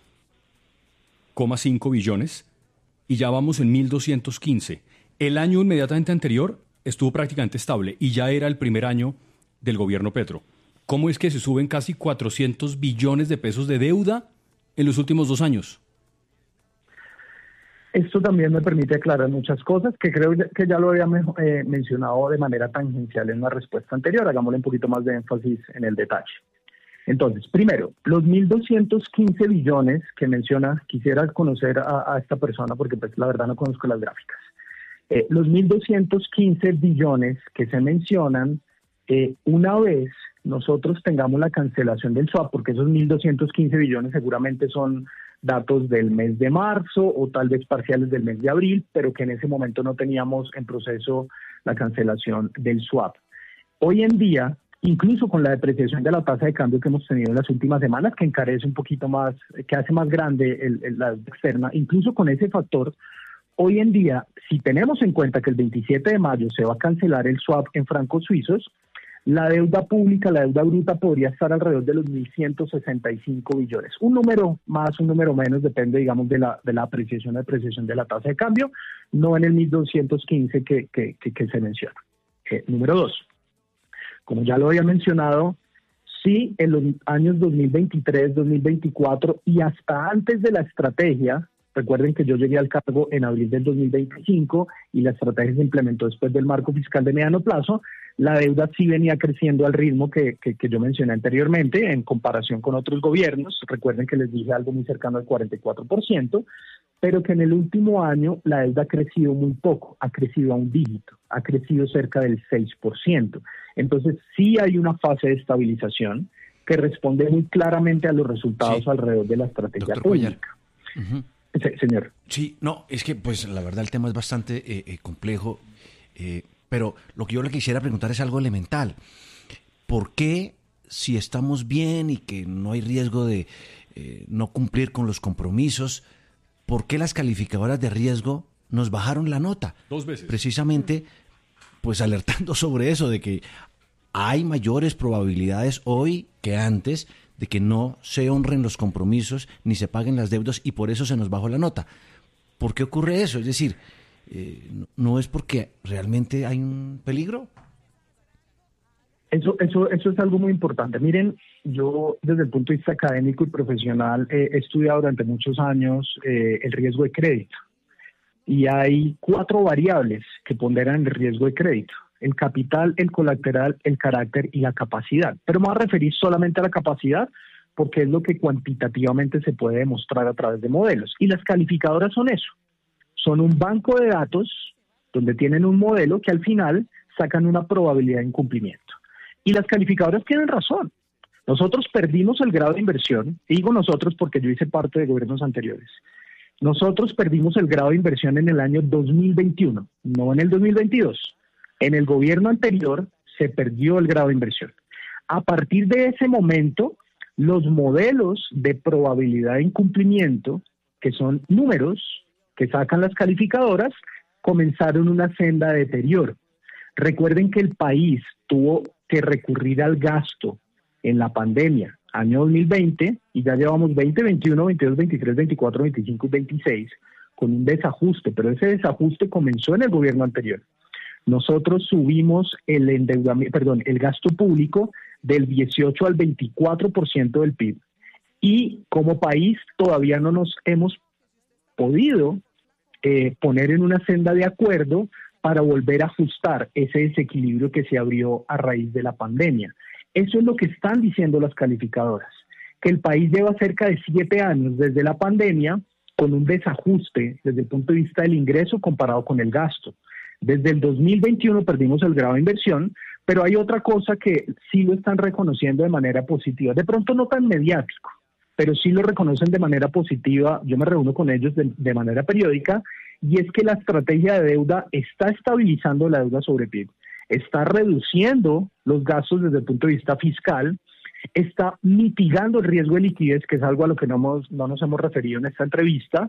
coma cinco billones y ya vamos en mil doscientos quince. El año inmediatamente anterior estuvo prácticamente estable y ya era el primer año del gobierno Petro. ¿Cómo es que se suben casi cuatrocientos billones de pesos de deuda en los últimos dos años? Esto también me permite aclarar muchas cosas que creo que ya lo había eh, mencionado de manera tangencial en la respuesta anterior. Hagámosle un poquito más de énfasis en el detalle. Entonces, primero, los mil doscientos quince billones que menciona, quisiera conocer a, a esta persona porque pues la verdad no conozco las gráficas. Eh, los mil doscientos quince billones que se mencionan, eh, una vez nosotros tengamos la cancelación del swap, porque esos mil doscientos quince billones seguramente son datos del mes de marzo o tal vez parciales del mes de abril, pero que en ese momento no teníamos en proceso la cancelación del swap. Hoy en día, incluso con la depreciación de la tasa de cambio que hemos tenido en las últimas semanas, que encarece un poquito más, que hace más grande el, el, la deuda externa, incluso con ese factor, hoy en día, si tenemos en cuenta que el veintisiete de mayo se va a cancelar el swap en francos suizos, la deuda pública, la deuda bruta podría estar alrededor de los mil ciento sesenta y cinco billones. Un número más, un número menos, depende, digamos, de la, de la apreciación o depreciación de la tasa de cambio, no en el mil doscientos quince que, que, que, que se menciona. Eh, número dos, como ya lo había mencionado, sí, en los años dos mil veintitrés, dos mil veinticuatro y hasta antes de la estrategia, recuerden que yo llegué al cargo en abril del dos mil veinticinco y la estrategia se implementó después del marco fiscal de mediano plazo, la deuda sí venía creciendo al ritmo que, que, que yo mencioné anteriormente en comparación con otros gobiernos. Recuerden que les dije algo muy cercano al cuarenta y cuatro por ciento, pero que en el último año la deuda ha crecido muy poco, ha crecido a un dígito, ha crecido cerca del seis por ciento. Entonces sí hay una fase de estabilización que responde muy claramente a los resultados sí. alrededor de la estrategia Doctor pública. Uh-huh. Sí, señor. Sí, no, es que pues la verdad el tema es bastante eh, eh, complejo, eh, pero lo que yo le quisiera preguntar es algo elemental. ¿Por qué, si estamos bien y que no hay riesgo de eh, no cumplir con los compromisos, por qué las calificadoras de riesgo nos bajaron la nota? Dos veces. Precisamente, pues alertando sobre eso, de que hay mayores probabilidades hoy que antes de que no se honren los compromisos ni se paguen las deudas y por eso se nos bajó la nota. ¿Por qué ocurre eso? Es decir, eh, ¿no es porque realmente hay un peligro? Eso, eso, eso es algo muy importante. Miren, yo desde el punto de vista académico y profesional eh, he estudiado durante muchos años eh, el riesgo de crédito y hay cuatro variables que ponderan el riesgo de crédito: el capital, el colateral, el carácter y la capacidad. Pero me voy a referir solamente a la capacidad porque es lo que cuantitativamente se puede demostrar a través de modelos. Y las calificadoras son eso, son un banco de datos donde tienen un modelo que al final sacan una probabilidad de incumplimiento. Y las calificadoras tienen razón. Nosotros perdimos el grado de inversión, y digo nosotros porque yo hice parte de gobiernos anteriores. Nosotros perdimos el grado de inversión en el año dos mil veintiuno, no en el dos mil veintidós. En el gobierno anterior se perdió el grado de inversión. A partir de ese momento, los modelos de probabilidad de incumplimiento, que son números que sacan las calificadoras, comenzaron una senda de deterioro. Recuerden que el país tuvo que recurrir al gasto en la pandemia, año dos mil veinte, y ya llevamos veinte, veintiuno, veintidós, veintitrés, veinticuatro, veinticinco y veintiséis con un desajuste, pero ese desajuste comenzó en el gobierno anterior. Nosotros subimos el endeudamiento, perdón, el gasto público del dieciocho al veinticuatro por ciento del P I B. Y como país todavía no nos hemos podido eh, poner en una senda de acuerdo para volver a ajustar ese desequilibrio que se abrió a raíz de la pandemia. Eso es lo que están diciendo las calificadoras, que el país lleva cerca de siete años desde la pandemia con un desajuste desde el punto de vista del ingreso comparado con el gasto. Desde el dos mil veintiuno perdimos el grado de inversión, pero hay otra cosa que sí lo están reconociendo de manera positiva, de pronto no tan mediático, pero sí lo reconocen de manera positiva. Yo me reúno con ellos de, de manera periódica, y es que la estrategia de deuda está estabilizando la deuda sobre P I B, está reduciendo los gastos desde el punto de vista fiscal, está mitigando el riesgo de liquidez, que es algo a lo que no, hemos, no nos hemos referido en esta entrevista,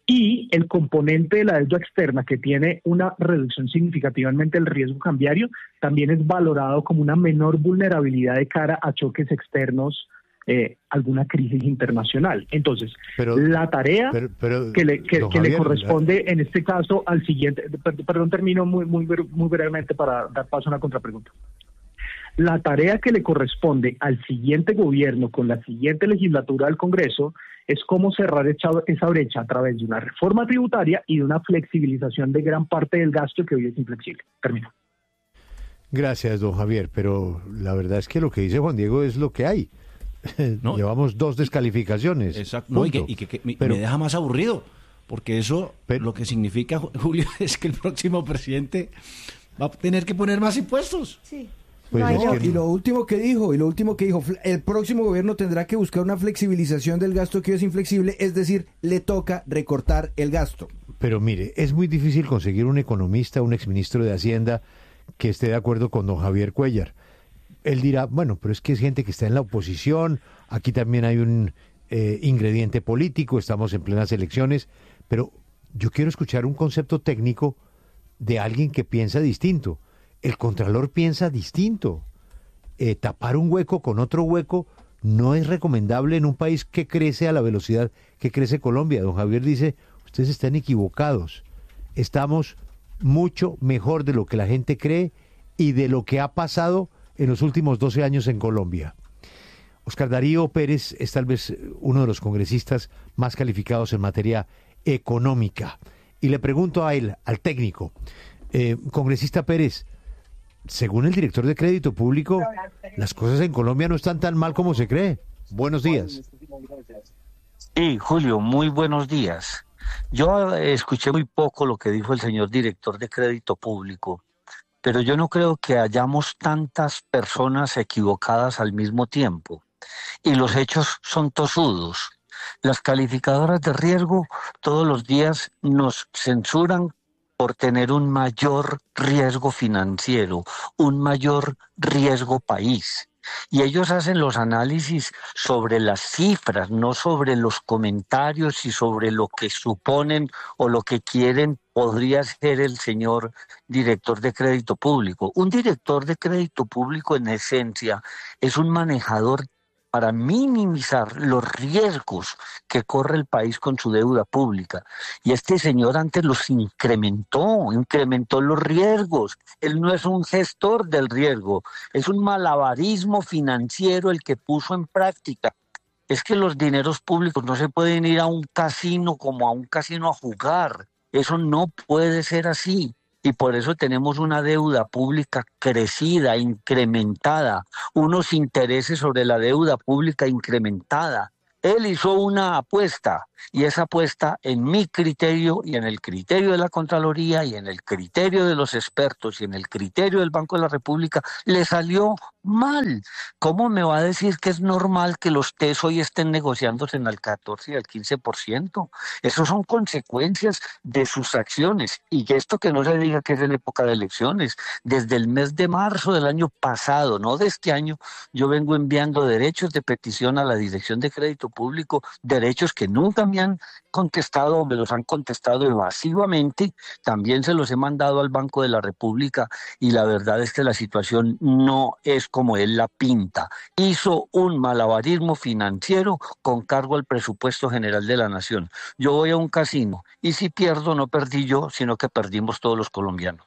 y el componente de la deuda externa, que tiene una reducción significativamente del riesgo cambiario, también es valorado como una menor vulnerabilidad de cara a choques externos, eh, alguna crisis internacional. Entonces, pero, la tarea pero, pero, que, le, que, que Javier, le corresponde ¿verdad? En este caso al siguiente, perdón, termino muy, muy, muy brevemente para dar paso a una contrapregunta. La tarea que le corresponde al siguiente gobierno con la siguiente legislatura del Congreso es cómo cerrar esa brecha a través de una reforma tributaria y de una flexibilización de gran parte del gasto que hoy es inflexible. Termino. Gracias, don Javier, pero la verdad es que lo que dice Juan Diego es lo que hay. No, llevamos dos descalificaciones. Exacto. No, y que, y que, que me, pero, me deja más aburrido, porque eso pero, lo que significa, Julio, es que el próximo presidente va a tener que poner más impuestos. Sí. Pues no, no, y lo último que dijo, y lo último que dijo, el próximo gobierno tendrá que buscar una flexibilización del gasto que hoy es inflexible, es decir, le toca recortar el gasto. Pero mire, es muy difícil conseguir un economista, un exministro de Hacienda que esté de acuerdo con don Javier Cuéllar. Él dirá, bueno, pero es que es gente que está en la oposición, aquí también hay un eh, ingrediente político, estamos en plenas elecciones, pero yo quiero escuchar un concepto técnico de alguien que piensa distinto. El Contralor piensa distinto. Eh, tapar un hueco con otro hueco no es recomendable en un país que crece a la velocidad que crece Colombia. Don Javier dice, ustedes están equivocados. Estamos mucho mejor de lo que la gente cree y de lo que ha pasado en los últimos doce años en Colombia. Oscar Darío Pérez es tal vez uno de los congresistas más calificados en materia económica. Y le pregunto a él, al técnico, eh, congresista Pérez, según el director de Crédito Público, las cosas en Colombia no están tan mal como se cree. Buenos días. Sí, Julio, muy buenos días. Yo escuché muy poco lo que dijo el señor director de Crédito Público, pero yo no creo que hayamos tantas personas equivocadas al mismo tiempo. Y los hechos son tosudos. Las calificadoras de riesgo todos los días nos censuran por tener un mayor riesgo financiero, un mayor riesgo país. Y ellos hacen los análisis sobre las cifras, no sobre los comentarios y sobre lo que suponen o lo que quieren podría ser el señor director de Crédito Público. Un director de Crédito Público, en esencia, es un manejador para minimizar los riesgos que corre el país con su deuda pública. Y este señor antes los incrementó, incrementó los riesgos. Él no es un gestor del riesgo, es un malabarismo financiero el que puso en práctica. Es que los dineros públicos no se pueden ir a un casino como a un casino a jugar. Eso no puede ser así. y por eso tenemos una deuda pública crecida, incrementada, unos intereses sobre la deuda pública incrementada. Él hizo una apuesta, y esa apuesta, en mi criterio y en el criterio de la Contraloría y en el criterio de los expertos y en el criterio del Banco de la República, le salió mal. ¿Cómo me va a decir que es normal que los T E S hoy estén negociándose en el catorce y el quince por ciento? Esas son consecuencias de sus acciones. Y que esto que no se diga que es en época de elecciones, desde el mes de marzo del año pasado, no de este año, yo vengo enviando derechos de petición a la Dirección de Crédito Público, derechos que nunca me han contestado o me los han contestado evasivamente. También se los he mandado al Banco de la República, y la verdad es que la situación no es como él la pinta. Hizo un malabarismo financiero con cargo al presupuesto general de la nación. Yo voy a un casino y si pierdo, no perdí yo, sino que perdimos todos los colombianos.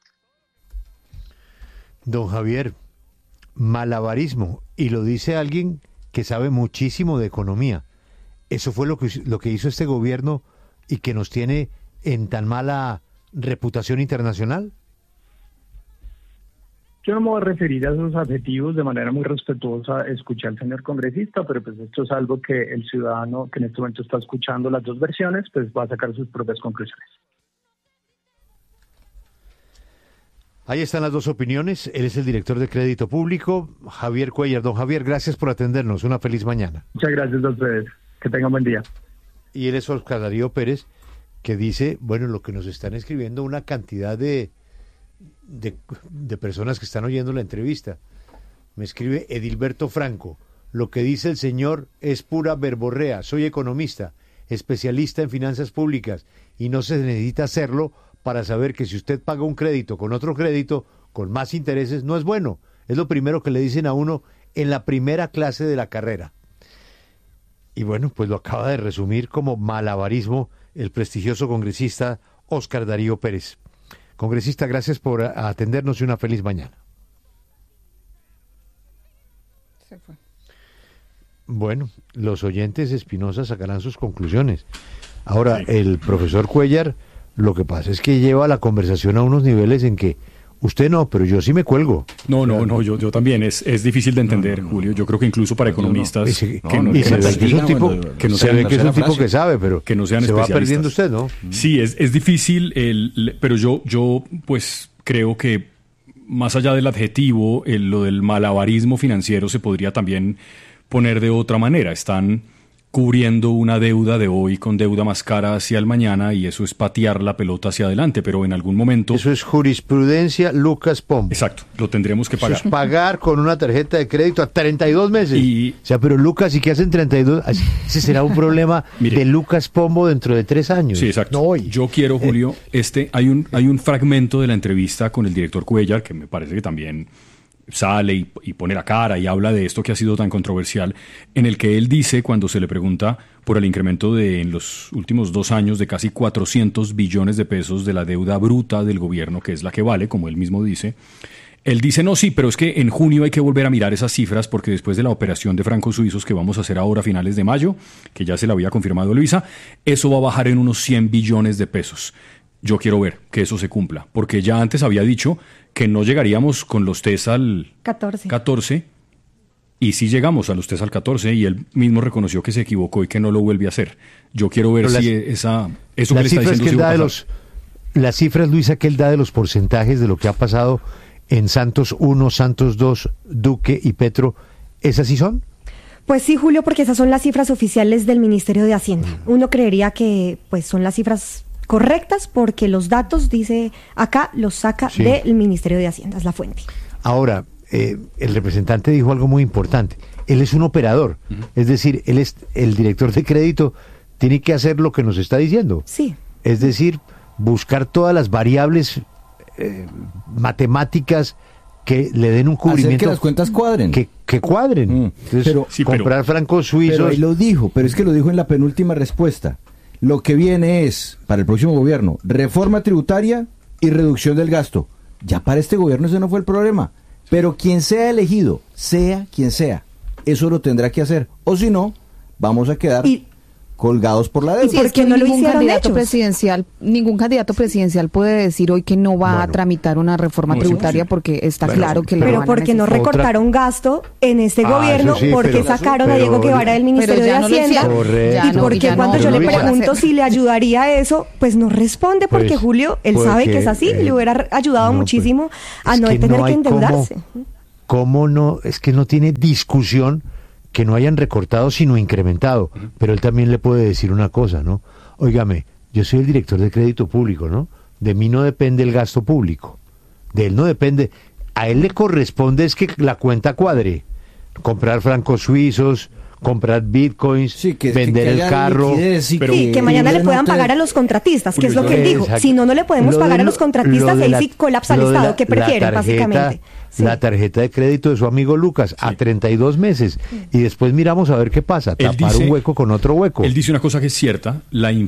Don Javier, malabarismo, y lo dice alguien que sabe muchísimo de economía. ¿Eso fue lo que, lo que hizo este gobierno y que nos tiene en tan mala reputación internacional? Yo no me voy a referir a esos adjetivos de manera muy respetuosa, escuché al señor congresista, pero pues esto es algo que el ciudadano que en este momento está escuchando las dos versiones, pues va a sacar sus propias conclusiones. Ahí están las dos opiniones. Él es el director de Crédito Público, Javier Cuellar. Don Javier, gracias por atendernos. Una feliz mañana. Muchas gracias a ustedes. Que tengan buen día. Y él es Oscar Darío Pérez, que dice, bueno, lo que nos están escribiendo una cantidad de, de, de personas que están oyendo la entrevista. Me escribe Edilberto Franco. Lo que dice el señor es pura verborrea. Soy economista, especialista en finanzas públicas, y no se necesita hacerlo para saber que si usted paga un crédito con otro crédito, con más intereses, no es bueno. Es lo primero que le dicen a uno en la primera clase de la carrera. Y bueno, pues lo acaba de resumir como malabarismo el prestigioso congresista Oscar Darío Pérez. Congresista, gracias por atendernos y una feliz mañana. Se fue. Bueno, los oyentes Espinosa sacarán sus conclusiones. Ahora, sí. El profesor Cuellar, lo que pasa es que lleva la conversación a unos niveles en que usted no, pero yo sí me cuelgo. No, no, no, yo, yo también. Es, es difícil de entender, no, no, Julio. Yo creo que incluso para economistas... Ese, que, no, no, y se ve que es un tipo que, no se ve que, es un tipo que sabe, pero que no sean se va perdiendo usted, ¿no? Sí, es, es difícil, el, pero yo, yo pues creo que más allá del adjetivo, el, lo del malabarismo financiero se podría también poner de otra manera. Están cubriendo una deuda de hoy con deuda más cara hacia el mañana, y eso es patear la pelota hacia adelante, pero en algún momento... Eso es jurisprudencia Lucas Pombo. Exacto, lo tendremos que pagar. Eso es pagar con una tarjeta de crédito a treinta y dos meses. Y... O sea, pero Lucas, ¿y qué hacen treinta y dos? Ese será un problema Mire, de Lucas Pombo dentro de tres años. Sí, exacto. No hoy. Yo quiero, Julio, eh. este hay un, hay un fragmento de la entrevista con el director Cuellar, que me parece que también sale y, y pone la cara y habla de esto que ha sido tan controversial, en el que él dice, cuando se le pregunta por el incremento de en los últimos dos años de casi cuatrocientos billones de pesos de la deuda bruta del gobierno, que es la que vale, como él mismo dice, él dice, no, sí, pero es que en junio hay que volver a mirar esas cifras, porque después de la operación de francos suizos que vamos a hacer ahora a finales de mayo, que ya se la había confirmado Luisa, eso va a bajar en unos cien billones de pesos. Yo quiero ver que eso se cumpla, porque ya antes había dicho que no llegaríamos con los test al catorce. catorce, y sí llegamos a los test al catorce, y él mismo reconoció que se equivocó y que no lo vuelve a hacer. Yo quiero ver Pero si las, esa eso las que le está diciendo que él si da de los, las cifras, Luisa, que él da de los porcentajes de lo que ha pasado en Santos uno, Santos dos, Duque y Petro, ¿esas sí son? Pues sí, Julio, porque esas son las cifras oficiales del Ministerio de Hacienda. Uno creería que pues son las cifras correctas, porque los datos, dice acá, los saca sí. del Ministerio de Hacienda, es la fuente. Ahora, eh, el representante dijo algo muy importante. Él es un operador, uh-huh. es decir, él es el director de crédito, tiene que hacer lo que nos está diciendo. Sí. Es decir, buscar todas las variables eh, matemáticas que le den un cubrimiento. Hacer que las cuentas cuadren. Que, que cuadren. Mm. Entonces, pero, sí, comprar pero, francos suizos. Pero ahí lo dijo, pero es que lo dijo en la penúltima respuesta. Lo que viene es, para el próximo gobierno, reforma tributaria y reducción del gasto. Ya para este gobierno ese no fue el problema. Pero quien sea elegido, sea quien sea, eso lo tendrá que hacer. O si no, vamos a quedar y, colgados por la deuda. ¿Y por qué no lo ningún hicieron candidato ellos? presidencial, ningún candidato presidencial puede decir hoy que no va Bueno. a tramitar una reforma No, tributaria sí, sí. porque está Bueno, claro que lo Pero van a porque no necesitar. recortaron gasto en este Ah, gobierno, eso sí, porque pero- sacaron a pero- Diego Guevara del Ministerio Pero de ya no lo Hacienda, hicieron. Correcto. Ya y no, porque ya cuando no, yo no le lo van a pregunto hacer. si le ayudaría eso, pues no responde porque Pues, Julio, él porque, sabe que es así, eh, le hubiera ayudado no, muchísimo a es no que tener no que hay endeudarse. cómo- ¿Cómo no? Es que no tiene discusión que no hayan recortado sino incrementado. Pero él también le puede decir una cosa, ¿no? Óigame, yo soy el director de crédito público, ¿no? De mí no depende el gasto público. De él no depende. A él le corresponde es que la cuenta cuadre. Comprar francos suizos, comprar bitcoins, que- vender que el haya carro. liquidez y pero- Sí, que mañana le puedan pagar a los contratistas, que es lo que él dijo. Exacto. Si no, no le podemos Lo pagar de a los lo- contratistas, lo de ahí la- sí colapsa el lo de Estado. la- ¿Qué la prefieren, tarjeta- básicamente? Sí. La tarjeta de crédito de su amigo Lucas a treinta y dos meses. Y después miramos a ver qué pasa. Él Tapar dice- un hueco con otro hueco. Él dice una cosa que es cierta, la